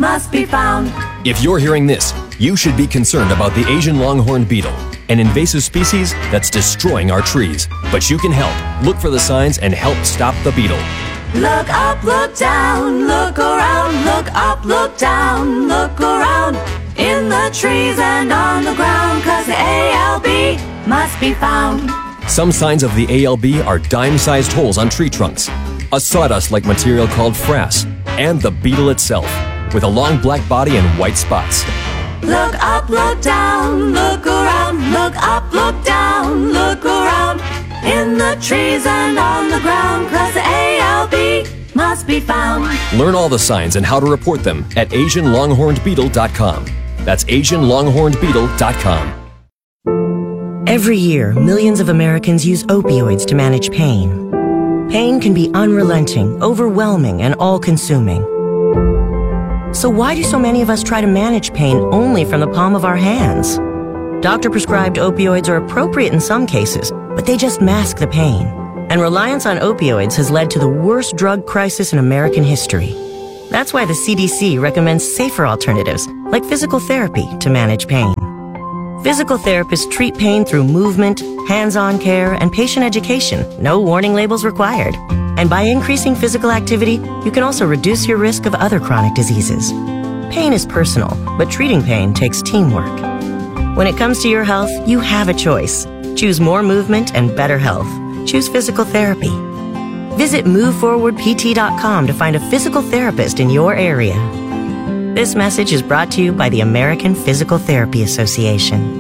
must be found. If you're hearing this, you should be concerned about the Asian longhorn beetle, an invasive species that's destroying our trees. But you can help. Look for the signs and help stop the beetle. Look up, look down, look around, look up, look down, look around, in the trees and on the ground, 'cause the ALB must be found. Some signs of the ALB are dime-sized holes on tree trunks, a sawdust-like material called frass, and the beetle itself, with a long black body and white spots. Look up, look down, look around, look up, look down, look around, in the trees and on the ground, 'cause the ALB must be found. Learn all the signs and how to report them at AsianLonghornedBeetle.com. That's AsianLonghornedBeetle.com. Every year, millions of Americans use opioids to manage pain. Pain can be unrelenting, overwhelming, and all-consuming. So why do so many of us try to manage pain only from the palm of our hands? Doctor-prescribed opioids are appropriate in some cases, but they just mask the pain. And reliance on opioids has led to the worst drug crisis in American history. That's why the CDC recommends safer alternatives, like physical therapy, to manage pain. Physical therapists treat pain through movement, hands-on care, and patient education. No warning labels required. And by increasing physical activity, you can also reduce your risk of other chronic diseases. Pain is personal, but treating pain takes teamwork. When it comes to your health, you have a choice. Choose more movement and better health. Choose physical therapy. Visit MoveForwardPT.com to find a physical therapist in your area. This message is brought to you by the American Physical Therapy Association.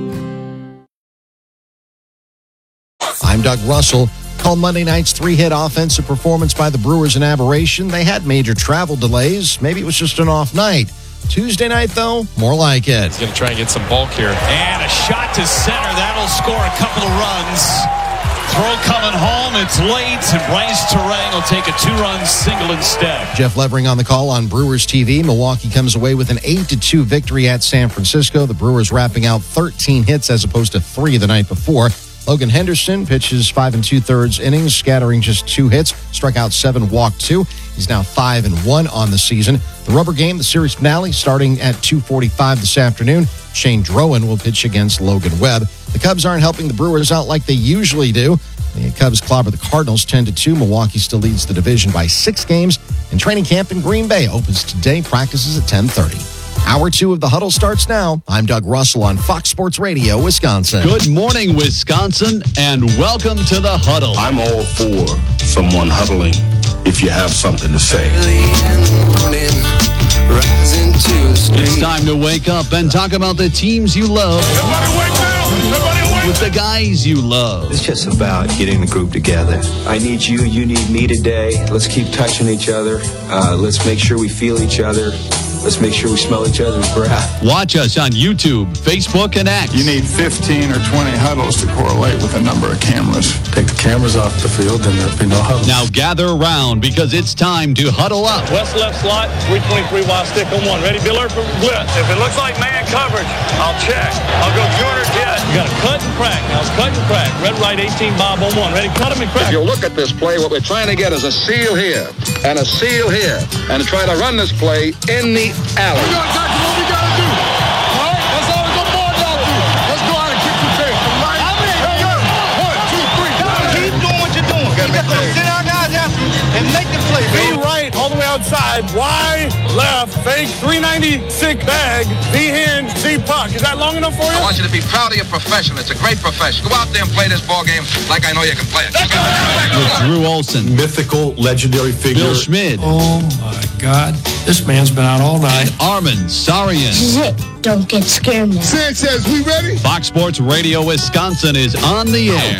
I'm Doug Russell. Call Monday night's three-hit offensive performance by the Brewers an aberration. They had major travel delays. Maybe it was just an off night. Tuesday night, though, more like it. He's going to try and get some bulk here. And a shot to center. That'll score a couple of runs. Throw coming home. It's late, and Bryce Terang will take a 2-run single instead. Jeff Levering on the call on Brewers TV. Milwaukee comes away with an 8-2 victory at San Francisco. The Brewers wrapping out 13 hits as opposed to 3 the night before. Logan Henderson pitches 5 2/3 innings, scattering just 2 hits, struck out 7, walked 2. He's now 5-1 on the season. The rubber game, the series finale, starting at 2:45 this afternoon. Shane Drowan will pitch against Logan Webb. The Cubs aren't helping the Brewers out like they usually do. The Cubs clobber the Cardinals 10-2. Milwaukee still leads the division by 6 games. And training camp in Green Bay opens today. Practices at 10:30. Hour 2 of The Huddle starts now. I'm Doug Russell on Fox Sports Radio, Wisconsin. Good morning, Wisconsin, and welcome to The Huddle. I'm all for someone huddling if you have something to say. It's time to wake up and talk about the teams you love. Everybody wake up! Everybody wake With the guys you love. It's just about getting the group together. I need you, you need me today. Let's keep touching each other. Let's make sure we feel each other. Let's make sure we smell each other's breath. Watch us on YouTube, Facebook, and X. You need 15 or 20 huddles to correlate with the number of cameras. Take the cameras off the field and there'll be no huddle. Now gather around because it's time to huddle up. West left slot, 323 wide stick on 1. Ready, Biller for blitz. If it looks like man coverage, I'll check. I'll go 200 jet. You got to cut and crack. Now it's cut and crack. Red, right, 18, Bob on 1. Ready, cut him and crack. If you look at this play, what we're trying to get is a seal here and a seal here and try to run this play in the alley. We know exactly what we got to do. All right? That's all the board got to do. Let's go out and kick the tape. Right? Keep doing what you're doing. You got to sit our guys after you and make the play. B right, all the way outside. Y left, fake, 396 bag. B hand, C puck. Is that long enough for you? I want you to be proud of your profession. It's a great profession. Go out there and play this ball game like I know you can play it. With Drew Olson, mythical, legendary figure. Bill Schmid. Oh, my God. This man's been out all night. Armin Sarian. This is it. Don't get scared now. Sanchez, we ready? Fox Sports Radio Wisconsin is on the air.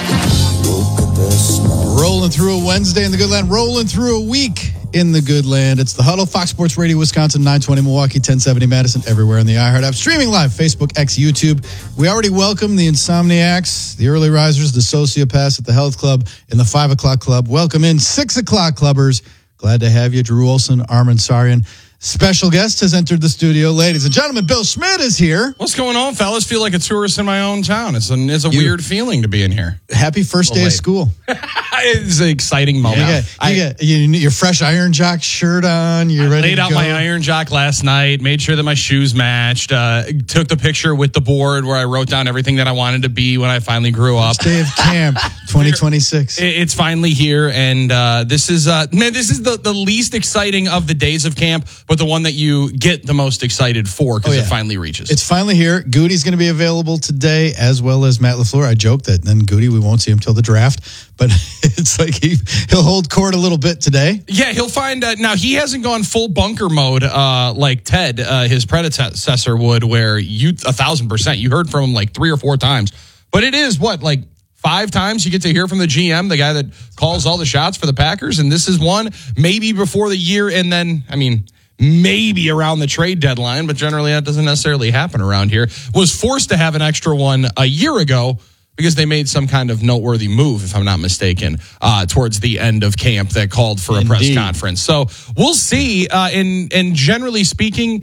Rolling through a Wednesday in the Good Land, rolling through a week in the Good Land. It's The Huddle, Fox Sports Radio Wisconsin, 920 Milwaukee, 1070 Madison, everywhere on the iHeart app. Streaming live, Facebook, X, YouTube. We already welcome the Insomniacs, the Early Risers, the Sociopaths at the Health Club, and the 5 o'clock Club. Welcome in 6 o'clock Clubbers. Glad to have you, Drew Olson, Armin Sarian. Special guest has entered the studio. Ladies and gentlemen, Bill Schmidt is here. What's going on, fellas? Feel like a tourist in my own town. It's a weird feeling to be in here. Happy first day of school. It's an exciting moment. You got your fresh Iron Jock shirt on. You're ready laid to out go. my Iron Jock last night, made sure that my shoes matched, took the picture with the board where I wrote down everything that I wanted to be when I finally grew up. First day of camp 2026. It's finally here, and this is the least exciting of the days of camp, but the one that you get the most excited for because it finally reaches. It's finally here. Goody's going to be available today, as well as Matt LaFleur. I joked that then Goody, we won't see him till the draft, but it's like he'll hold court a little bit today. Yeah, he'll find now he hasn't gone full bunker mode like Ted, his predecessor, would, where 1,000%. You heard from him like 3 or 4 times, but it is like 5 times you get to hear from the GM, the guy that calls all the shots for the Packers, and this is one maybe before the year, and then maybe around the trade deadline, but generally that doesn't necessarily happen around here. Was forced to have an extra one a year ago because they made some kind of noteworthy move, if I'm not mistaken, towards the end of camp that called for a press conference. So we'll see. And generally speaking,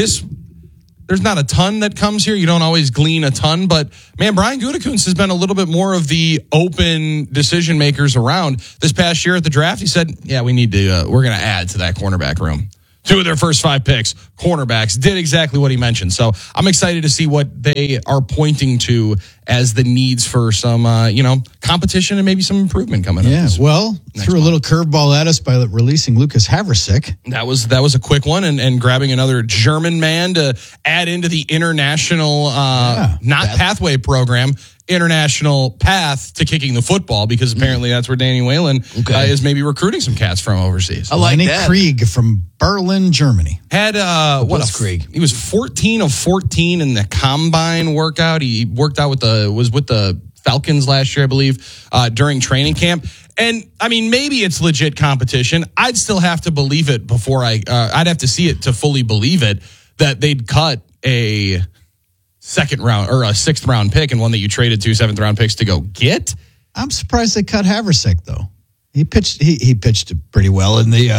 there's not a ton that comes here. You don't always glean a ton, but man, Brian Gutekunst has been a little bit more of the open decision makers around. This past year at the draft, he said, yeah, we're going to add to that cornerback room. 2 of their first 5 picks, cornerbacks, did exactly what he mentioned. So I'm excited to see what they are pointing to as the needs for some, competition and maybe some improvement coming up. Yeah, threw a little curveball at us by releasing Lucas Havrisik. That was a quick one, and grabbing another German man to add into the international, pathway program, international path to kicking the football, because apparently that's where Danny Whalen is maybe recruiting some cats from overseas. I like that. Krieg from Berlin, Germany. Had Krieg. He was 14 of 14 in the combine workout. He worked out was with the Falcons last year, I believe, during training camp. And I mean, maybe it's legit competition. I'd still have to believe it before I'd have to see it to fully believe it that they'd cut a 2nd round or a 6th round pick and one that you traded 2 7th round picks to go get. I'm surprised they cut Havrisik though. He pitched pretty well in his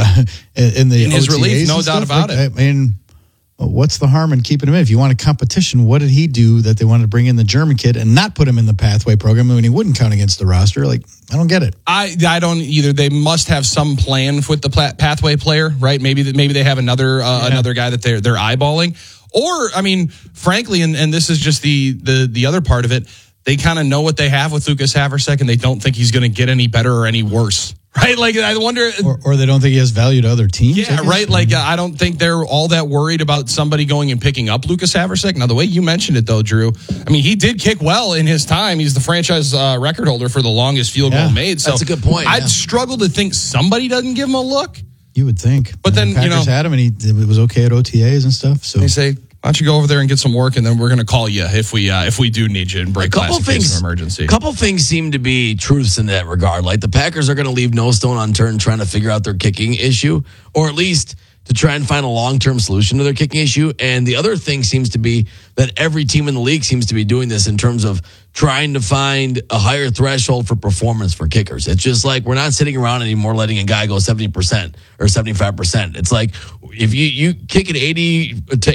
OTAs relief, no doubt about it. I mean, what's the harm in keeping him in? If you want a competition, what did he do that they wanted to bring in the German kid and not put him in the pathway program when he wouldn't count against the roster? Like, I don't get it. I don't either. They must have some plan with the pathway player, right? Maybe they have another guy that they're eyeballing. Or, I mean, frankly, and this is just the other part of it, they kind of know what they have with Lucas Havrisik, and they don't think he's going to get any better or any worse, right? Like, I wonder... Or they don't think he has value to other teams? Yeah, right? Like, I don't think they're all that worried about somebody going and picking up Lucas Havrisik. Now, the way you mentioned it, though, Drew, I mean, he did kick well in his time. He's the franchise record holder for the longest field goal made. So that's a good point. I'd struggle to think somebody doesn't give him a look. You would think. But then, Packers had him, and it was okay at OTAs and stuff. So they say, why don't you go over there and get some work, and then we're going to call you if we do need you and break glass in case of emergency. A couple things seem to be truths in that regard. Like the Packers are going to leave no stone unturned trying to figure out their kicking issue, or at least to try and find a long-term solution to their kicking issue. And the other thing seems to be that every team in the league seems to be doing this in terms of trying to find a higher threshold for performance for kickers. It's just like we're not sitting around anymore letting a guy go 70% or 75%. It's like if you kick it 80 to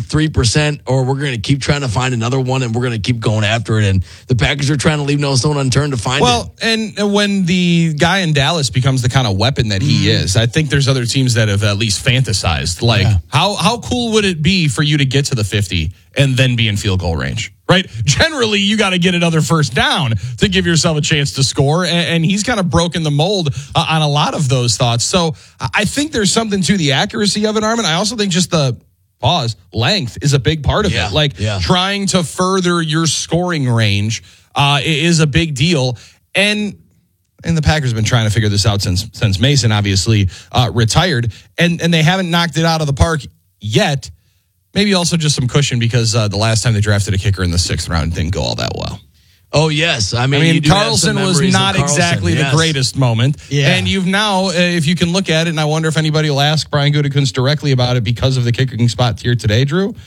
83%, or we're going to keep trying to find another one and we're going to keep going after it. And the Packers are trying to leave no stone unturned to find it. Well, and when the guy in Dallas becomes the kind of weapon that he is, I think there's other teams that have at least fantasized. Like, how cool would it be for you to get to the 50 and then be in field goal range? Right? Generally, you got to get another first down to give yourself a chance to score. And he's kind of broken the mold on a lot of those thoughts. So I think there's something to the accuracy of it, Armin. I also think just the length is a big part of it. Like trying to further your scoring range is a big deal. And the Packers have been trying to figure this out since Mason obviously retired. And they haven't knocked it out of the park yet. Maybe also just some cushion because the last time they drafted a kicker in the 6th round didn't go all that well. Oh, yes. I mean Carlson was not exactly the greatest moment. Yeah. And you've now, if you can look at it, and I wonder if anybody will ask Brian Gutekunst directly about it because of the kicking spot here today, Drew.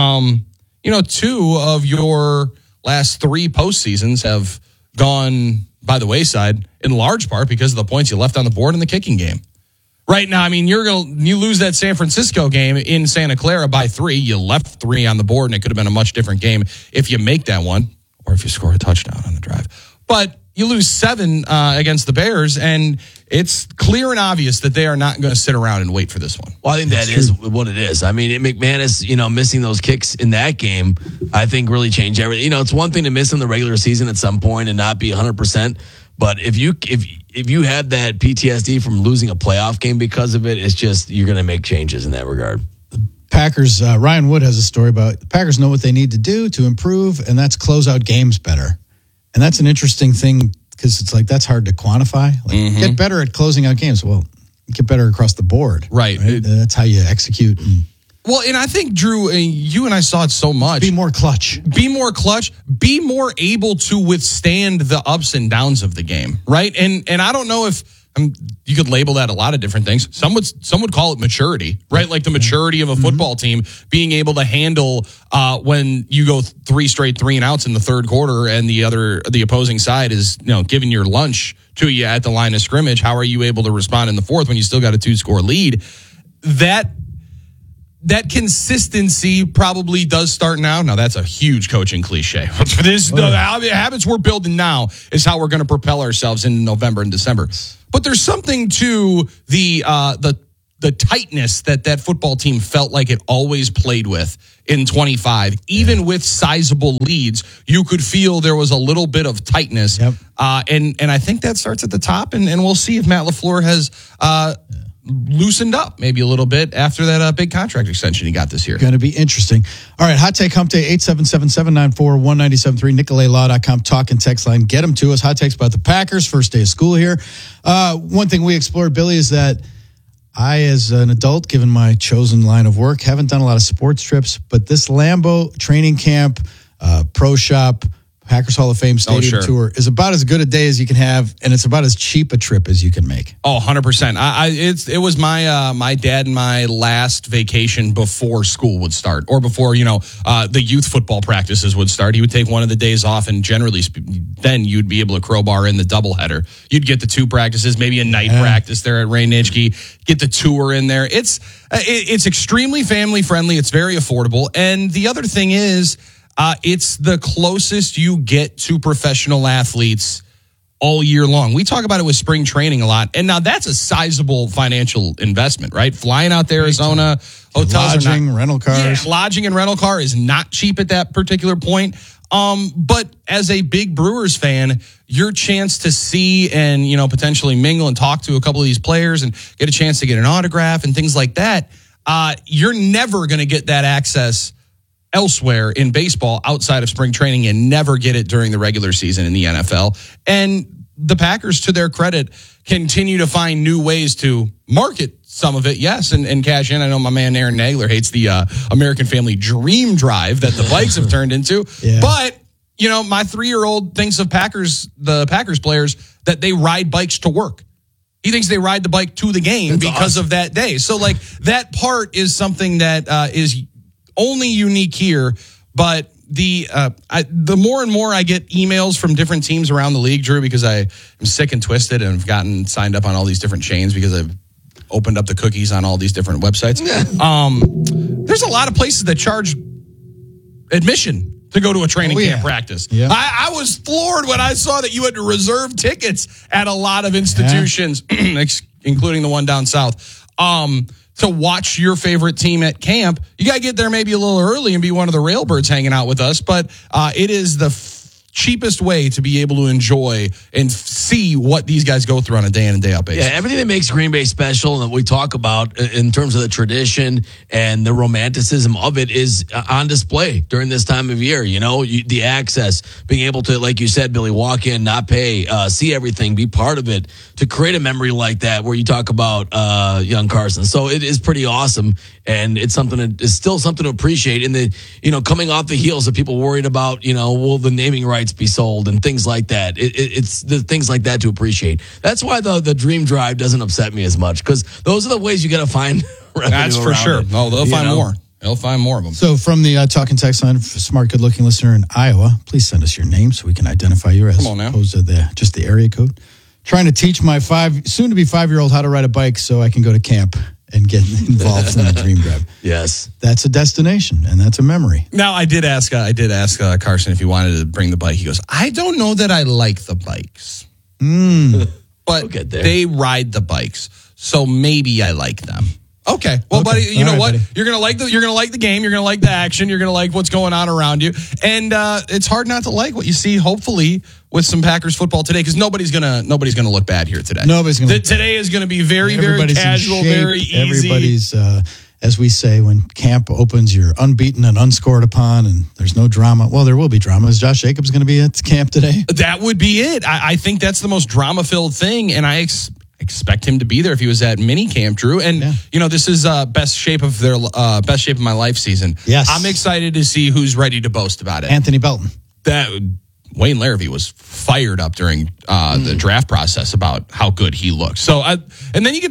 2 of your last 3 postseasons have gone by the wayside in large part because of the points you left on the board in the kicking game. Right now, I mean, you lose that San Francisco game in Santa Clara by 3. You left 3 on the board, and it could have been a much different game if you make that one or if you score a touchdown on the drive. But you lose 7 against the Bears, and it's clear and obvious that they are not going to sit around and wait for this one. Well, I think that is what it is. I mean, McManus, missing those kicks in that game, I think really changed everything. It's one thing to miss in the regular season at some point and not be 100%. But if you have that PTSD from losing a playoff game because of it, it's just you're going to make changes in that regard. The Packers, Ryan Wood has a story about the Packers know what they need to do to improve, and that's close out games better. And that's an interesting thing because it's like that's hard to quantify. Get better at closing out games. Well, get better across the board. Right? That's how you execute. Well, and I think, Drew, you and I saw it so much. Be more clutch. Be more clutch. Be more able to withstand the ups and downs of the game, right? And I don't know if you could label that a lot of different things. Some would call it maturity, right? Like the maturity of a football team being able to handle when you go 3 straight 3-and-outs in the third quarter, and the opposing side is giving your lunch to you at the line of scrimmage. How are you able to respond in the fourth when you still got a 2-score lead? That consistency probably does start now. Now, that's a huge coaching cliche. The habits we're building now is how we're going to propel ourselves in November and December. But there's something to the tightness that football team felt like it always played with in 25. Even with sizable leads, you could feel there was a little bit of tightness. Yep. And I think that starts at the top, and we'll see if Matt LaFleur has loosened up maybe a little bit after that big contract extension he got this year. Going to be interesting. All right, Hot Take Hump Day, 877-794-1973, NicoletLaw.com, talk and text line. Get them to us. Hot Takes about the Packers, first day of school here. One thing we explored, Billy, is that I, as an adult, given my chosen line of work, haven't done a lot of sports trips, but this Lambeau training camp, pro shop, Packers Hall of Fame Stadium Tour is about as good a day as you can have, and it's about as cheap a trip as you can make. Oh, 100%. It was my dad and my last vacation before school would start, or before the youth football practices would start. He would take one of the days off, and generally then you'd be able to crowbar in the doubleheader. You'd get the 2 practices, maybe a night practice there at Ray Nitschke, get the tour in there. It's extremely family friendly. It's very affordable, and the other thing is, it's the closest you get to professional athletes all year long. We talk about it with spring training a lot, and now that's a sizable financial investment, right? Flying out to Arizona, hotels, lodging, rental cars. Yeah, lodging and rental car is not cheap at that particular point. But as a big Brewers fan, your chance to see and potentially mingle and talk to a couple of these players and get a chance to get an autograph and things like that, you're never going to get that access elsewhere in baseball outside of spring training, and never get it during the regular season in the NFL. And the Packers, to their credit, continue to find new ways to market some of it, yes, and cash in. I know my man Aaron Nagler hates the American Family Dream Drive that the bikes have turned into. Yeah. But, my 3-year-old thinks of the Packers players that they ride bikes to work. He thinks they ride the bike to the game because of that day. So, that part is something that is only unique here, but the more and more I get emails from different teams around the league, Drew, because I am sick and twisted and have gotten signed up on all these different chains because I've opened up the cookies on all these different websites. There's a lot of places that charge admission to go to a training camp practice. Yeah. I was floored when I saw that you had to reserve tickets at a lot of institutions, including the one down south. To watch your favorite team at camp, you got to get there maybe a little early and be one of the Railbirds hanging out with us. But it is the cheapest way to be able to enjoy and see what these guys go through on a day in and day out basis. Yeah, everything that makes Green Bay special and that we talk about in terms of the tradition and the romanticism of it is on display during this time of year. The access, being able to, like you said, Billy, walk in, not pay, see everything, be part of it, to create a memory like that where you talk about young Carson. So it is pretty awesome, and it's still something to appreciate in the, coming off the heels of people worried about, will the naming rights be sold and things like that. It's the things like that to appreciate. That's why the Dream Drive doesn't upset me as much, because those are the ways you got to find revenue. That's for sure. Oh, they'll find more. They'll find more of them. So from the talk and text line, smart, good-looking listener in Iowa, please send us your name so we can identify you as opposed to just the area code. trying to teach my soon to be 5-year-old how to ride a bike so I can go to camp and get involved in the Dream Drive. Yes. That's a destination, and that's a memory. Now, I did ask Carson if he wanted to bring the bike. He goes, I don't know that I like the bikes. But they ride the bikes, so maybe I like them. Okay. Well, buddy, you know what? Buddy. You're gonna like the game. You're gonna like the action. You're gonna like what's going on around you. And it's hard not to like what you see. Hopefully, with some Packers football today, because nobody's gonna look bad here today. Nobody's gonna. Today is gonna be very casual, very easy. Everybody's, as we say, when camp opens, you're unbeaten and unscored upon, and there's no drama. Well, there will be drama. Is Josh Jacobs going to be at camp today? That would be it. I think that's the most drama-filled thing, and I expect him to be there if he was at mini camp, Drew. And this is best shape of my life season. Yes, I'm excited to see who's ready to boast about it. Anthony Belton. Wayne Larrivee was fired up during the draft process about how good he looked. So, and then you get